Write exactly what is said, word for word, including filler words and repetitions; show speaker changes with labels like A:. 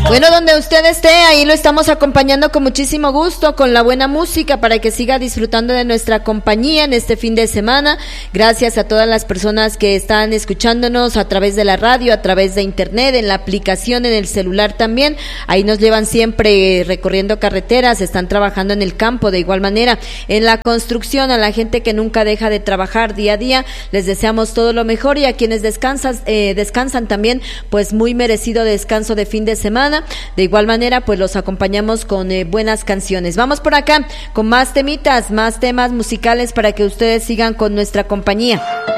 A: Bueno, donde usted esté, ahí lo estamos acompañando con muchísimo gusto, con la buena música, para que siga disfrutando de nuestra compañía en este fin de semana. Gracias a todas las personas que están escuchándonos a través de la radio, a través de internet, en la aplicación, en el celular también. Ahí nos llevan siempre recorriendo carreteras, están trabajando en el campo de igual manera, en la construcción, a la gente que nunca deja de trabajar día a día, les deseamos todo lo mejor, y a quienes descansan, eh, descansan también, pues muy merecido descanso de fin de semana. De igual manera, pues los acompañamos con eh, buenas canciones. Vamos por acá con más temitas, más temas musicales para que ustedes sigan con nuestra compañía.